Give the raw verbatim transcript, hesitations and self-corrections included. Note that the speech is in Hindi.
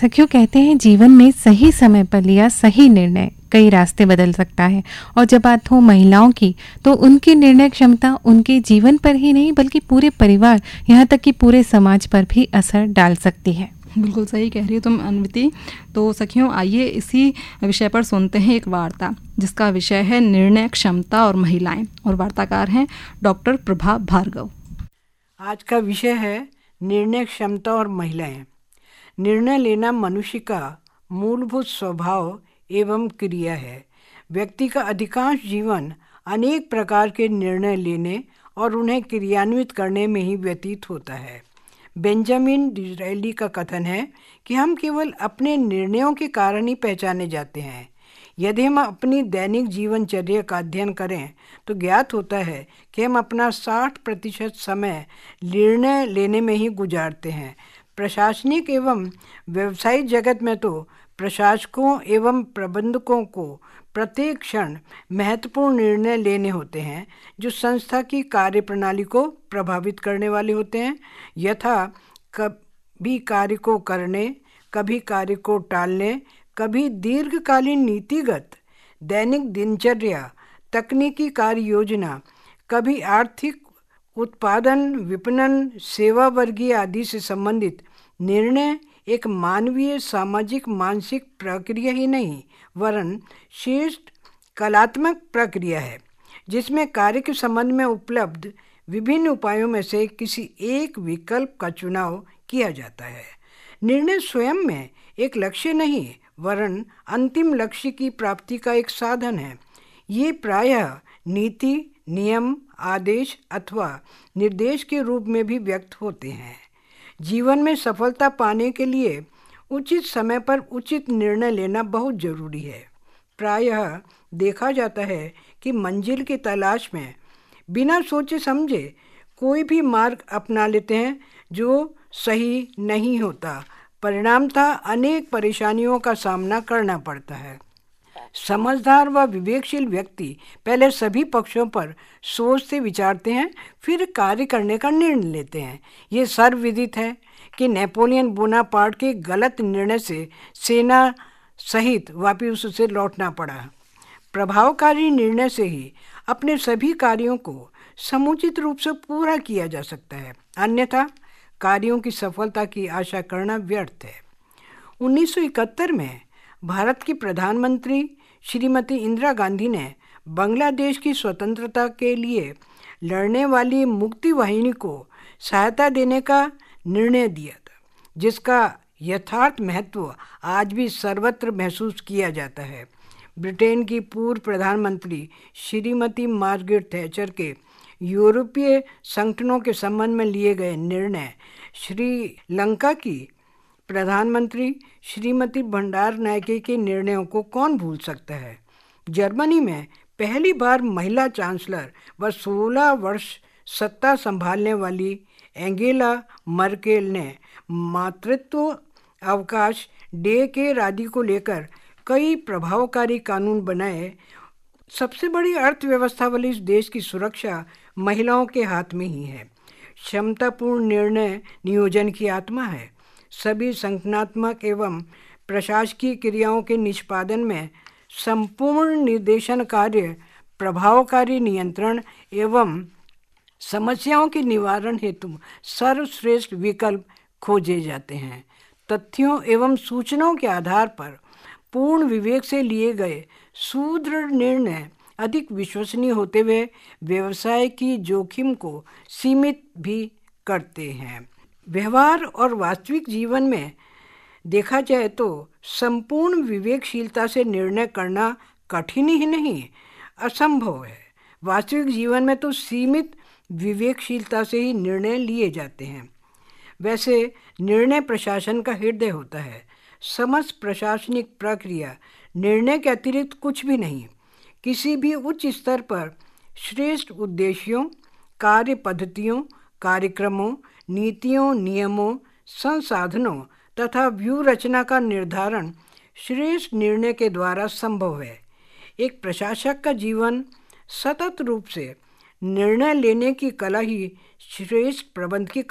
सखियों, कहते हैं जीवन में सही समय पर लिया सही निर्णय कई रास्ते बदल सकता है। और जब बात हो महिलाओं की, तो उनकी निर्णय क्षमता उनके जीवन पर ही नहीं बल्कि पूरे परिवार, यहाँ तक कि पूरे समाज पर भी असर डाल सकती है। बिल्कुल सही कह रही हो तुम अनविति। तो सखियों, आइए इसी विषय पर सुनते हैं एक वार्ता जिसका विषय है निर्णय क्षमता और महिलाएं, और वार्ताकार हैं डॉक्टर प्रभा भार्गव। आज का विषय है निर्णय क्षमता और महिलाएं। निर्णय लेना मनुष्य का मूलभूत स्वभाव एवं क्रिया है। व्यक्ति का अधिकांश जीवन अनेक प्रकार के निर्णय लेने और उन्हें क्रियान्वित करने में ही व्यतीत होता है। बेंजामिन डिज़रायली का कथन है कि हम केवल अपने निर्णयों के कारण ही पहचाने जाते हैं। यदि हम अपनी दैनिक जीवनचर्या का अध्ययन करें तो ज्ञात होता है कि हम अपना साठ प्रतिशत समय निर्णय लेने में ही गुजारते हैं। प्रशासनिक एवं व्यवसायिक जगत में तो प्रशासकों एवं प्रबंधकों को प्रत्येक क्षण महत्वपूर्ण निर्णय लेने होते हैं जो संस्था की कार्यप्रणाली को प्रभावित करने वाले होते हैं। यथा कभी कार्य को करने, कभी कार्य को टालने, कभी दीर्घकालीन नीतिगत, दैनिक दिनचर्या, तकनीकी कार्य योजना, कभी आर्थिक उत्पादन, विपणन, सेवा वर्गीय आदि से संबंधित निर्णय एक मानवीय, सामाजिक, मानसिक प्रक्रिया ही नहीं वरन श्रेष्ठ कलात्मक प्रक्रिया है जिसमें कार्य के संबंध में उपलब्ध विभिन्न उपायों में से किसी एक विकल्प का चुनाव किया जाता है। निर्णय स्वयं में एक लक्ष्य नहीं वरन अंतिम लक्ष्य की प्राप्ति का एक साधन है। ये प्रायः नीति, नियम, आदेश अथवा निर्देश के रूप में भी व्यक्त होते हैं। जीवन में सफलता पाने के लिए उचित समय पर उचित निर्णय लेना बहुत जरूरी है। प्रायः देखा जाता है कि मंजिल की तलाश में बिना सोचे समझे कोई भी मार्ग अपना लेते हैं जो सही नहीं होता। परिणामतः अनेक परेशानियों का सामना करना पड़ता है। समझदार व विवेकशील व्यक्ति पहले सभी पक्षों पर सोचते विचारते हैं, फिर कार्य करने का निर्णय लेते हैं। ये सर्वविदित है कि नेपोलियन बोनापार्ट के गलत निर्णय से सेना सहित वापिस उसे लौटना पड़ा। प्रभावकारी निर्णय से ही अपने सभी कार्यों को समुचित रूप से पूरा किया जा सकता है, अन्यथा कार्यों की सफलता की आशा करना व्यर्थ है। उन्नीस सौ इकहत्तर में भारत की प्रधानमंत्री श्रीमती इंदिरा गांधी ने बांग्लादेश की स्वतंत्रता के लिए लड़ने वाली मुक्ति वाहिनी को सहायता देने का निर्णय दिया था, जिसका यथार्थ महत्व आज भी सर्वत्र महसूस किया जाता है। ब्रिटेन की पूर्व प्रधानमंत्री श्रीमती मार्गरेट थैचर के यूरोपीय संगठनों के संबंध में लिए गए निर्णय, श्रीलंका की प्रधानमंत्री श्रीमती भंडार नायके के निर्णयों को कौन भूल सकता है। जर्मनी में पहली बार महिला चांसलर व सोलह वर्ष सत्ता संभालने वाली एंगेला मर्केल ने मातृत्व अवकाश डे के आदि को लेकर कई प्रभावकारी कानून बनाए। सबसे बड़ी अर्थव्यवस्था वाले इस देश की सुरक्षा महिलाओं के हाथ में ही है। क्षमतापूर्ण निर्णय नियोजन की आत्मा है। सभी संगठनात्मक एवं प्रशासकीय क्रियाओं के निष्पादन में संपूर्ण निर्देशन कार्य, प्रभावकारी नियंत्रण एवं समस्याओं के निवारण हेतु सर्वश्रेष्ठ विकल्प खोजे जाते हैं। तथ्यों एवं सूचनाओं के आधार पर पूर्ण विवेक से लिए गए सुदृढ़ निर्णय अधिक विश्वसनीय होते हुए व्यवसाय की जोखिम को सीमित भी करते हैं। व्यवहार और वास्तविक जीवन में देखा जाए तो संपूर्ण विवेकशीलता से निर्णय करना कठिन ही नहीं, असंभव है। वास्तविक जीवन में तो सीमित विवेकशीलता से ही निर्णय लिए जाते हैं। वैसे निर्णय प्रशासन का हृदय होता है। समस्त प्रशासनिक प्रक्रिया निर्णय के अतिरिक्त कुछ भी नहीं। किसी भी उच्च स्तर पर श्रेष्ठ उद्देश्यों, कार्य पद्धतियों, कार्यक्रमों, नीतियों, नियमों, संसाधनों तथा व्यूह रचना का निर्धारण श्रेष्ठ निर्णय के द्वारा संभव है। एक प्रशासक का जीवन सतत रूप से निर्णय लेने की कला ही श्रेष्ठ प्रबंध की